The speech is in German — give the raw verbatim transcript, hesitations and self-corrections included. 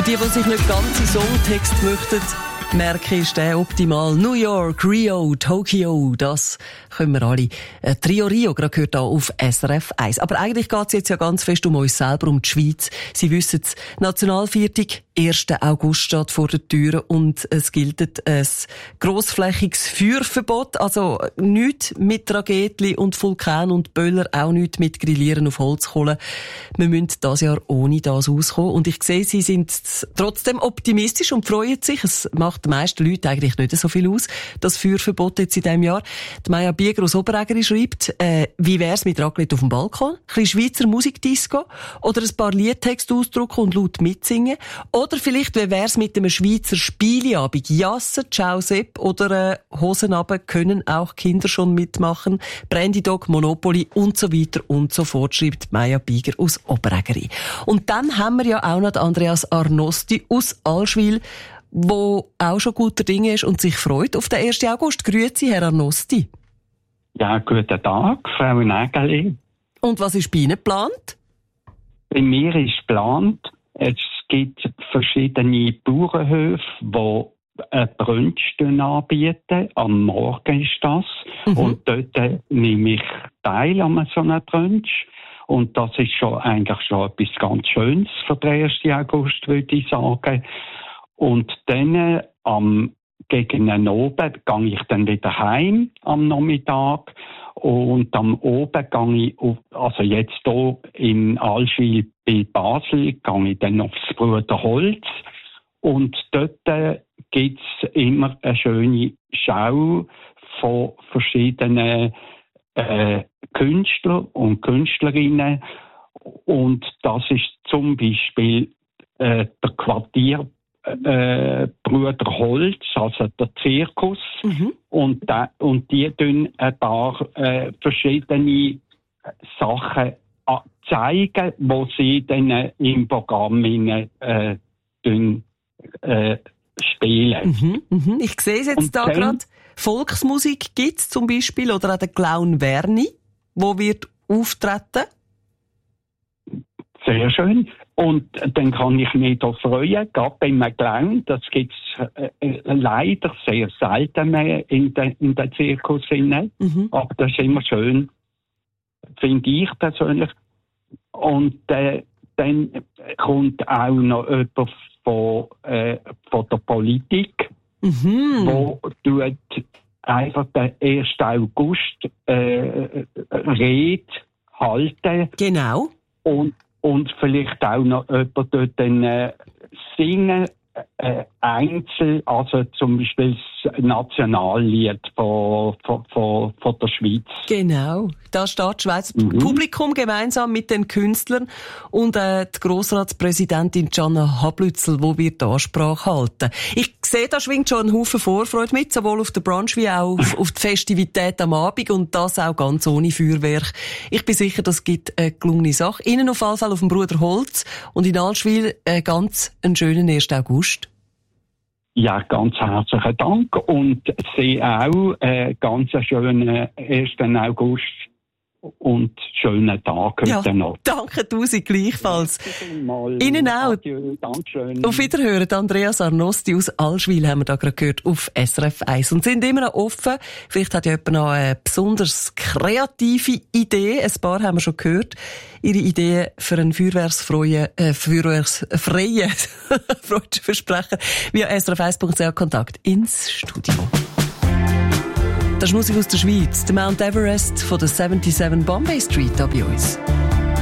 die, die sich nicht ganz in Songtext möchten, merke ist der optimal. New York, Rio, Tokio, das können wir alle. Äh, Trio Rio, gerade gehört hier auf S R F eins. Aber eigentlich geht es jetzt ja ganz fest um uns selber, um die Schweiz. Sie wissen es, Nationalviertag, erster August steht vor der Tür und es gilt ein grossflächiges Feuerverbot. Also nichts mit Tragedien und Vulkan und Böller, auch nichts mit Grillieren auf Holzkohle. Wir müssen dieses Jahr ohne das auskommen. Und ich sehe, Sie sind trotzdem optimistisch und freuen sich. Es macht den meisten Leuten eigentlich nicht so viel aus, das Feuerverbot jetzt in diesem Jahr. Die Maja Bieger aus Oberägeri schreibt, äh, wie wär's mit Raclette auf dem Balkon? Ein bisschen Schweizer Musikdisco? Oder ein paar Liedtexte ausdrucken und laut mitsingen? Oder vielleicht, wie wär's mit einem Schweizer Spieleabend? Jassen, Ciao Sepp oder äh, Hosen runter können auch Kinder schon mitmachen. Brandy Dog, Monopoly und so weiter und so fort, schreibt Maja Bieger aus Oberägeri. Und dann haben wir ja auch noch Andreas Arnosti aus Allschwil, wo auch schon guter Dinge ist und sich freut auf den ersten August. Grüezi, Herr Arnosti. Ja, guten Tag, Frau Nägeli. Und was ist bei Ihnen geplant? Bei mir ist geplant, es gibt verschiedene Bauernhöfe, die ein Brunch anbieten. Am Morgen ist das. Mhm. Und dort nehme ich teil an so einem Brunch. Und das ist schon eigentlich schon etwas ganz Schönes für den ersten August, würde ich sagen. Und dann am gegen den Abend gehe ich dann wieder heim am Nachmittag. Und am Abend gehe ich, auf, also jetzt hier in Allschwil bei Basel, gehe ich dann aufs Bruderholz. Und dort äh, gibt es immer eine schöne Schau von verschiedenen äh, Künstlern und Künstlerinnen. Und das ist zum Beispiel äh, der Quartier Äh, Bruder Holz, also der Zirkus, mhm. und, da, und die tun ein paar äh, verschiedene Sachen zeigen, wo sie dann äh, im Programm äh, tun, äh, spielen. Mhm, mhm. Ich sehe es jetzt und da gerade. Volksmusik gibt es zum Beispiel, oder auch der Clown Werni, wo wird auftreten. Sehr schön. Und dann kann ich mich da freuen, gerade beim Clown, das gibt es äh, leider sehr selten mehr in den in der Zirkus. Mhm. Aber das ist immer schön, finde ich persönlich. Und äh, dann kommt auch noch jemand von, äh, von der Politik, mhm. wo tut einfach den ersten August äh, Rede halten. Genau. Und Und vielleicht auch noch jemand dort dann, äh, singen, äh, einzeln, also zum Beispiel das Nationallied von, von, von, von der Schweiz. Genau, da steht das Schweizer mhm. Publikum gemeinsam mit den Künstlern und äh, die Grossratspräsidentin Gianna Hablützel, die wird die Ansprache halten. Ich sehe, da schwingt schon ein Haufen Vorfreude mit, sowohl auf der Brunch wie auch auf, auf die Festivität am Abend und das auch ganz ohne Feuerwerk. Ich bin sicher, das gibt eine gelungene Sache. Ihnen auf jeden Fall auf dem Bruder Holz und in Allschwil äh, ganz einen schönen ersten August. Ja, ganz herzlichen Dank und Sie auch äh, ganz einen schönen ersten August und schönen Tag heute ja, noch. Danke tausend gleichfalls. Ihnen auch. Adieu, Dankeschön. Auf Wiederhören, Andreas Arnosti aus Allschwil haben wir da gerade gehört auf S R F eins und sind immer noch offen. Vielleicht hat ja jemand noch eine besonders kreative Idee. Ein paar haben wir schon gehört. Ihre Ideen für einen feuerwerksfreien, äh, feuerwerksfreien Freudenversprecher via S R F eins Punkt C H Kontakt ins Studio. Das ist Musik aus der Schweiz. Der Mount Everest von der siebenundsiebzig Bombay Street da bei uns.